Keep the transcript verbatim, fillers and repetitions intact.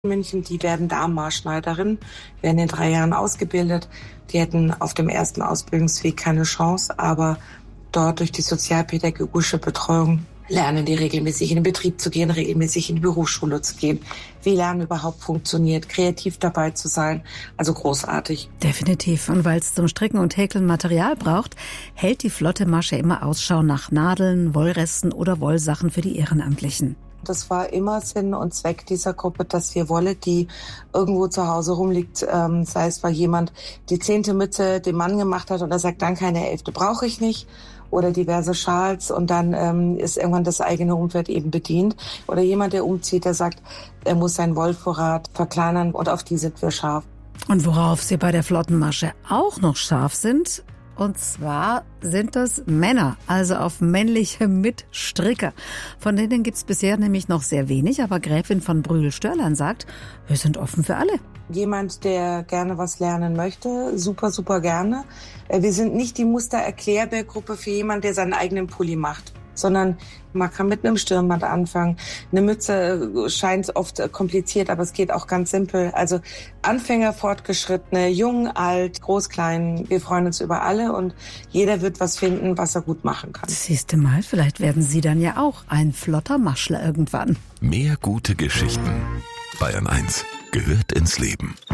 München, die werden Darmmaßschneiderin, werden in drei Jahren ausgebildet. Die hätten auf dem ersten Ausbildungsweg keine Chance, aber dort durch die sozialpädagogische Betreuung lernen die regelmäßig in den Betrieb zu gehen, regelmäßig in die Berufsschule zu gehen, wie Lernen überhaupt funktioniert, kreativ dabei zu sein. Also großartig. Definitiv. Und weil es zum Stricken und Häkeln Material braucht, hält die Flotte Masche immer Ausschau nach Nadeln, Wollresten oder Wollsachen für die Ehrenamtlichen. Das war immer Sinn und Zweck dieser Gruppe, dass wir Wolle, die irgendwo zu Hause rumliegt, ähm, sei es, weil jemand die zehnte Mütze dem Mann gemacht hat und er sagt, dann keine elfte brauche ich nicht, oder diverse Schals und dann ähm, ist irgendwann das eigene Umfeld eben bedient. Oder jemand, der umzieht, der sagt, er muss seinen Wollvorrat verkleinern und auf die sind wir scharf. Und worauf Sie bei der Flottenmasche auch noch scharf sind, und zwar sind das Männer, also auf männliche Mitstricker. Von denen gibt es bisher nämlich noch sehr wenig, aber Gräfin von Brühl-Störlein sagt, wir sind offen für alle. Jemand, der gerne was lernen möchte, super, super gerne. Wir sind nicht die Muster-Erklärbär-Gruppe für jemanden, der seinen eigenen Pulli macht, sondern man kann mit einem Stirnband anfangen. Eine Mütze scheint oft kompliziert, aber es geht auch ganz simpel. Also Anfänger, Fortgeschrittene, jung, alt, groß, klein. Wir freuen uns über alle und jeder wird was finden, was er gut machen kann. Siehst du mal, vielleicht werden Sie dann ja auch ein flotter Maschler irgendwann. Mehr gute Geschichten. Bayern eins gehört ins Leben.